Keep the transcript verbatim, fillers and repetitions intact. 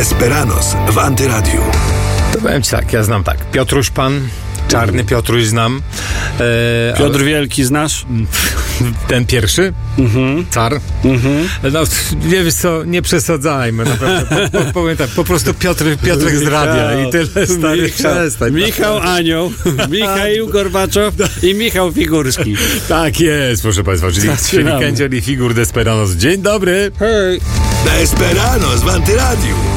Desperados w Antyradiu. To powiem ci tak, ja znam tak. Piotruś Pan, Czarny Piotruś znam. E, Piotr ale... Wielki znasz? Ten pierwszy? Mhm. Car? Mhm. No, nie wiesz co, nie przesadzajmy. Naprawdę. Po, po, powiem tak, po prostu Piotr, Piotrek z radia i tyle, stary, przestań. Michał Anioł, Michał Gorbaczow i Michał Figurski. Tak jest, proszę Państwa, czyli, czyli Kędziel i Figur Desperados. Dzień dobry. Hej. Desperados w Antyradiu.